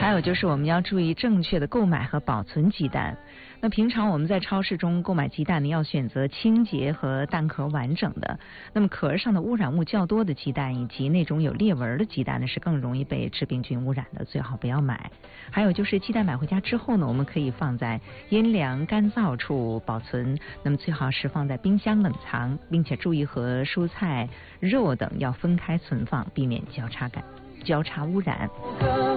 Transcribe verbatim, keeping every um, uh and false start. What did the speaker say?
还有就是我们要注意正确的购买和保存鸡蛋。那平常我们在超市中购买鸡蛋呢，要选择清洁和蛋壳完整的。那么壳上的污染物较多的鸡蛋，以及那种有裂纹的鸡蛋呢，是更容易被致病菌污染的，最好不要买。还有就是鸡蛋买回家之后呢，我们可以放在阴凉干燥处保存，那么最好是放在冰箱冷藏，并且注意和蔬菜、肉等要分开存放，避免交叉感交叉污染。